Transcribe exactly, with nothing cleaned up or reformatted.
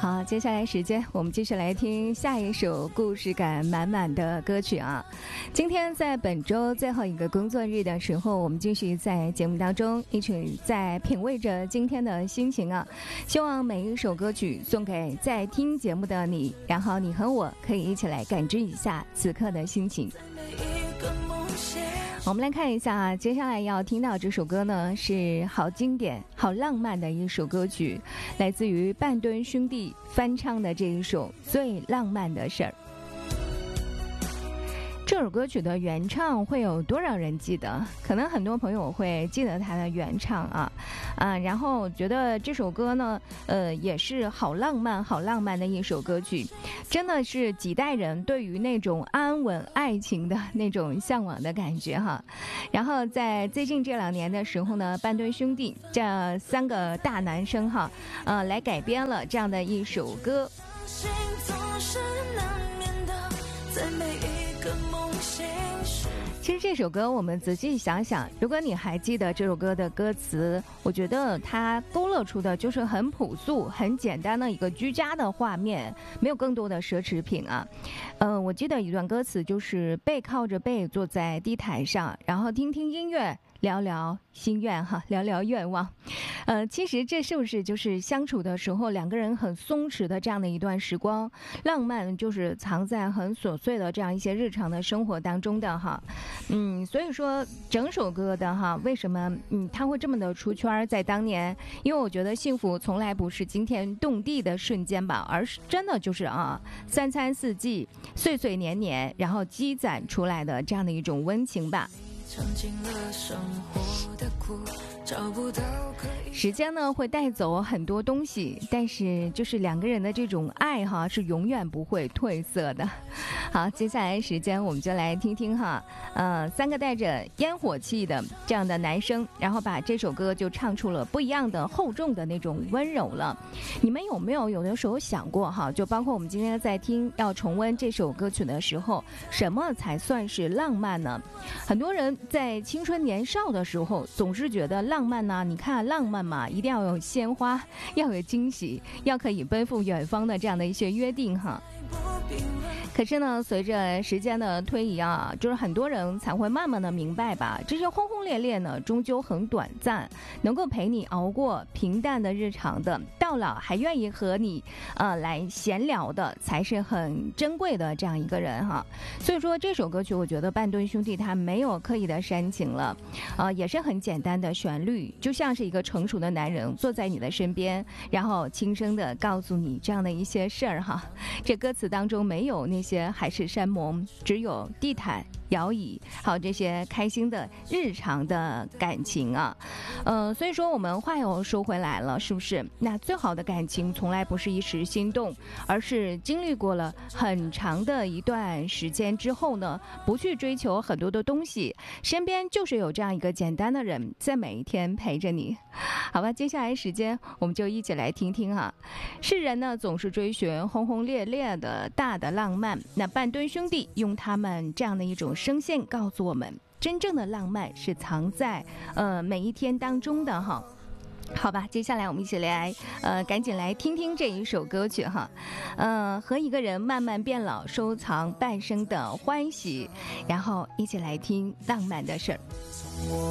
好，接下来时间我们继续来听下一首故事感满满的歌曲啊。今天在本周最后一个工作日的时候，我们继续在节目当中一起在品味着今天的心情啊。希望每一首歌曲送给在听节目的你，然后你和我可以一起来感知一下此刻的心情。我们来看一下，接下来要听到这首歌呢，是好经典、好浪漫的一首歌曲，来自于半吨兄弟翻唱的这一首《最浪漫的事儿》。这首歌曲的原唱会有多少人记得？可能很多朋友会记得它的原唱啊，啊，然后觉得这首歌呢，呃，也是好浪漫、好浪漫的一首歌曲，真的是几代人对于那种安稳爱情的那种向往的感觉哈。然后在最近这两年的时候呢，半吨兄弟这三个大男生哈，呃，来改编了这样的一首歌。其实这首歌我们仔细想想，如果你还记得这首歌的歌词，我觉得它勾勒出的就是很朴素很简单的一个居家的画面，没有更多的奢侈品啊。嗯、呃，我记得一段歌词就是背靠着背坐在地毯上，然后听听音乐，聊聊心愿哈，聊聊愿望。呃，其实这是不是就是相处的时候两个人很松弛的这样的一段时光？浪漫就是藏在很琐碎的这样一些日常的生活当中的哈。嗯，所以说整首歌的哈，为什么嗯它会这么的出圈？在当年，因为我觉得幸福从来不是惊天动地的瞬间吧，而是真的就是啊三餐四季、岁岁年年，然后积攒出来的这样的一种温情吧。尝尽了生活的苦，找不到可以。时间呢会带走很多东西，但是就是两个人的这种爱哈是永远不会褪色的。好，接下来时间我们就来听听哈，呃，三个带着烟火气的这样的男生，然后把这首歌就唱出了不一样的厚重的那种温柔了。你们有没有有的时候想过哈，就包括我们今天在听要重温这首歌曲的时候，什么才算是浪漫呢？很多人在青春年少的时候总是觉得浪漫呢、啊，你看浪漫嘛，一定要有鲜花，要有惊喜，要可以奔赴远方的这样的一些约定哈。可是呢，随着时间的推移啊，就是很多人才会慢慢的明白吧，这些轰轰烈烈呢，终究很短暂，能够陪你熬过平淡的日常的，到老还愿意和你呃来闲聊的，才是很珍贵的这样一个人哈。所以说这首歌曲，我觉得半吨兄弟他没有刻意的煽情了，呃，也是很简单的旋律，就像是一个成熟的男人坐在你的身边，然后轻声的告诉你这样的一些事儿哈。这歌词当中没有那些海誓山盟，只有地毯、摇椅，还有这些开心的日常的感情啊。呃，所以说我们话又说回来了，是不是？那最好的感情从来不是一时心动，而是经历过了很长的一段时间之后呢，不去追求很多的东西，身边就是有这样一个简单的人在每一天陪着你。好吧，接下来时间我们就一起来听听哈。世人呢总是追寻轰轰烈烈的大的浪漫，那半吨兄弟用他们这样的一种声线告诉我们，真正的浪漫是藏在呃每一天当中的哈。好吧，接下来我们一起来呃赶紧来听听这一首歌曲哈。呃和一个人慢慢变老，收藏半生的欢喜，然后一起来听浪漫的事儿。